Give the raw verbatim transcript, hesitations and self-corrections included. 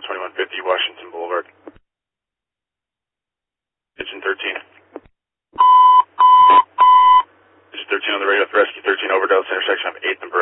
twenty-one fifty Washington Boulevard. Kitchen thirteen. Kitchen thirteen on the radio with Rescue thirteen overdose intersection of eighth and